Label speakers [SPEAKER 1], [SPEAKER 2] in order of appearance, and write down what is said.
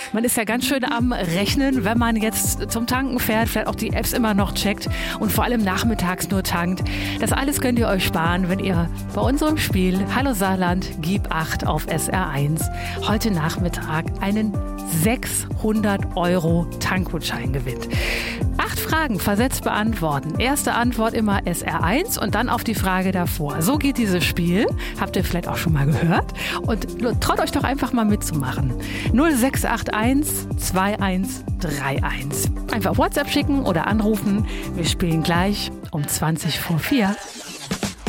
[SPEAKER 1] Man ist ja ganz schön am Rechnen, wenn man jetzt zum Tanken fährt, vielleicht auch die Apps immer noch checkt und vor allem nachmittags nur tankt. Das alles könnt ihr euch sparen, wenn ihr bei unserem Spiel Hallo Saarland, gib 8 auf SR1 heute Nachmittag einen 600 € Tankgutschein gewinnt. 8 Fragen versetzt beantworten. Erste Antwort immer SR1 und dann auf die Frage davor. So geht dieses Spiel. Habt ihr vielleicht auch schon mal gehört? Und traut euch doch einfach mal mitzumachen. 0681 2131. Einfach WhatsApp schicken oder anrufen. Wir spielen gleich um 20 vor 4.